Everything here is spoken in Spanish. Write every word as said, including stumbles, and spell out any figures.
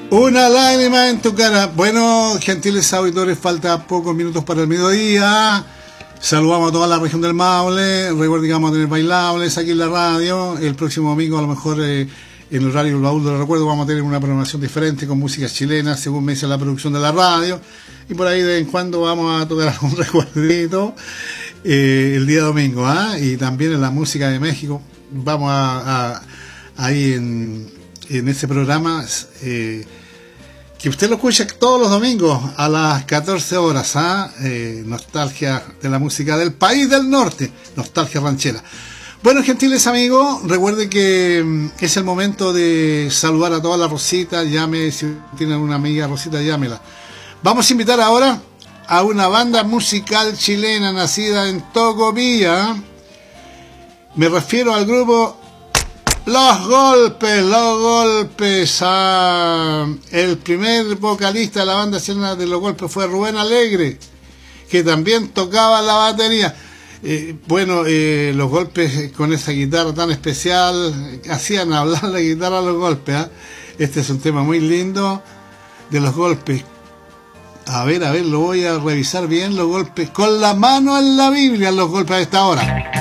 Una lágrima en tu cara. Bueno, gentiles auditores, falta pocos minutos para el mediodía. Saludamos a toda la región del Maule. Recuerden que vamos a tener bailables aquí en la radio. El próximo domingo, a lo mejor eh, en el horario del baúl de los recuerdos, vamos a tener una programación diferente con música chilena, según me dice la producción de la radio. Y por ahí de vez en cuando vamos a tocar algún recuerdito eh, el día domingo. ¿eh? Y también en la música de México. Vamos a, a ahí en, en este programa. Eh, que usted lo escucha todos los domingos a las catorce horas, ¿ah? eh, nostalgia de la música del país del norte, nostalgia ranchera. Bueno, gentiles amigos, recuerden que mm, es el momento de saludar a todas las Rositas. Llame, si tienen una amiga Rosita, llámela. Vamos a invitar ahora a una banda musical chilena nacida en Tocopilla. Me refiero al grupo Los Golpes, Los Golpes. Ah, el primer vocalista de la banda chilena de Los Golpes fue Rubén Alegre, que también tocaba la batería. Eh, bueno, eh, Los Golpes con esa guitarra tan especial, hacían hablar la guitarra a Los Golpes. ¿eh? Este es un tema muy lindo de Los Golpes. A ver, a ver, lo voy a revisar bien. Los Golpes, con la mano en la Biblia, Los Golpes a esta hora.